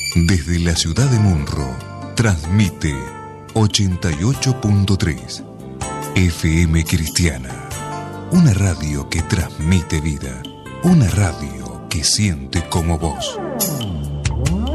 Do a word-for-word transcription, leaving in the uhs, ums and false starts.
Desde la ciudad de Munro, transmite ochenta y ocho punto tres F M Cristiana. Una radio que transmite vida. Una radio que siente como vos.